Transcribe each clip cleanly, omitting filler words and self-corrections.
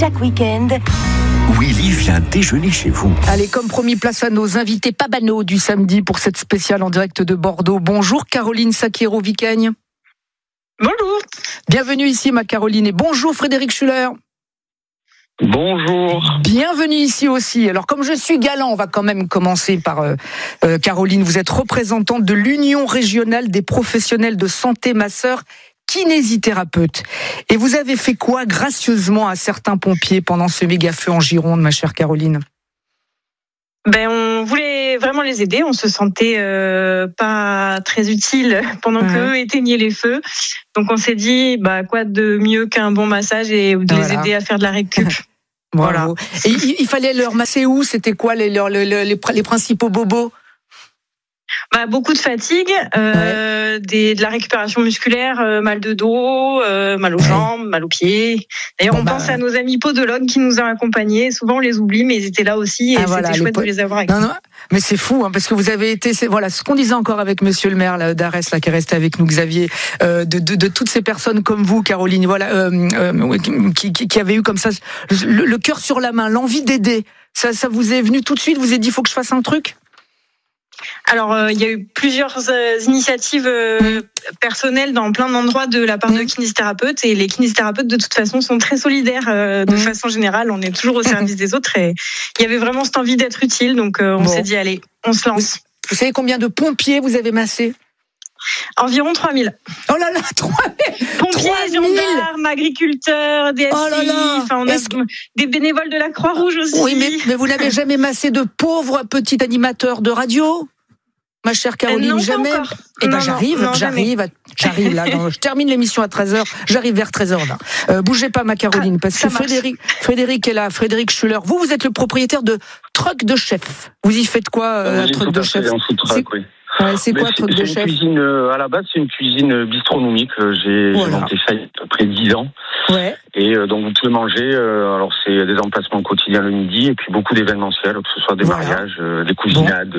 Chaque week-end, Willy vient déjeuner chez vous. Allez, comme promis, place à nos invités pas banaux du samedi pour cette spéciale en direct de Bordeaux. Bonjour Caroline Saquiero-Vicagne. Bonjour. Bienvenue ici ma Caroline et bonjour Frédéric Schuller. Bonjour. Bienvenue ici aussi. Alors comme je suis galant, on va quand même commencer par Caroline. Vous êtes représentante de l'Union régionale des professionnels de santé masseurs kinésithérapeute. Et vous avez fait quoi gracieusement à certains pompiers pendant ce méga feu en Gironde, ma chère Caroline ? On voulait vraiment les aider. On se sentait pas très utile pendant qu'eux éteignaient les feux. Donc on s'est dit, quoi de mieux qu'un bon massage et de les aider à faire de la récup. Voilà. Et il fallait leur masser où ? C'était quoi les principaux bobos ? Beaucoup de fatigue, de la récupération musculaire, mal de dos, mal aux jambes, mal aux pieds. D'ailleurs, on pense à nos amis podologues qui nous ont accompagnés. Souvent, on les oublie, mais ils étaient là aussi et c'était chouette de les avoir avec nous. Non, mais c'est fou, parce que vous avez été, ce qu'on disait encore avec Monsieur le maire d'Arès, qui est resté avec nous, Xavier, de toutes ces personnes comme vous, Caroline, qui avaient eu comme ça le cœur sur la main, l'envie d'aider. Ça vous est venu tout de suite ? Vous avez dit, il faut que je fasse un truc ? Alors, il y a eu plusieurs initiatives personnelles dans plein d'endroits de la part de kinésithérapeutes. Et les kinésithérapeutes, de toute façon, sont très solidaires de façon générale. On est toujours au service des autres. Et il y avait vraiment cette envie d'être utile. Donc, on s'est dit, allez, on se lance. Vous savez combien de pompiers vous avez massé ? Environ 3000. Oh là là, 3000 Pompiers, gendarmes, agriculteurs, DSI, on a des bénévoles de la Croix-Rouge aussi. Oui, mais vous n'avez jamais massé de pauvres petits animateurs de radio ? Ma chère Caroline, non, jamais. J'arrive là. Je termine l'émission à 13h. J'arrive vers 13h là. Bougez pas, ma Caroline, parce que Frédéric est là. Frédéric Schuller. Vous êtes le propriétaire de Truc de Chef. Vous y faites quoi, Truc de Chef ? C'est quoi Truc de Chef ? Cuisine, à la base, c'est une cuisine bistronomique. J'ai monté ça il y a à peu près 10 ans. Ouais. Et donc vous pouvez manger. Alors c'est des emplacements quotidiens le midi et puis beaucoup d'événementiels, que ce soit des mariages, des cousinades.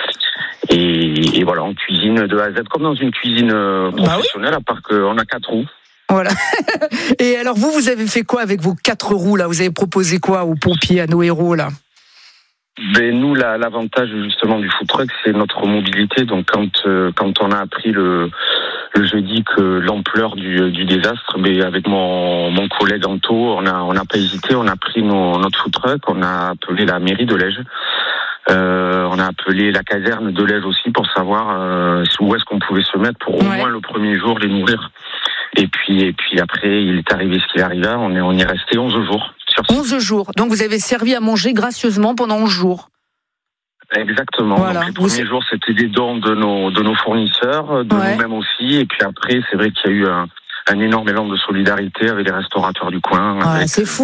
Et voilà, on cuisine de A à Z comme dans une cuisine professionnelle, à part qu'on a 4 roues. Voilà. Et alors vous avez fait quoi avec vos 4 roues là ? Vous avez proposé quoi aux pompiers, à nos héros là ? Nous, l'avantage justement du food truck, c'est notre mobilité. Donc quand on a appris le jeudi que l'ampleur du désastre, avec mon collègue Anto, on n'a pas hésité, on a pris notre food truck, on a appelé la mairie de Lège. On a appelé la caserne de Lège aussi pour savoir où est-ce qu'on pouvait se mettre pour au moins le premier jour les nourrir. Et puis après, il est arrivé ce qui arriva. On y est resté 11 jours. 11 jours. Donc vous avez servi à manger gracieusement pendant 11 jours. Exactement. Voilà. Donc, les premiers jours, c'était des dons de nos fournisseurs, de nous-mêmes aussi. Et puis après, c'est vrai qu'il y a eu un énorme élan de solidarité avec les restaurateurs du coin. C'est fou.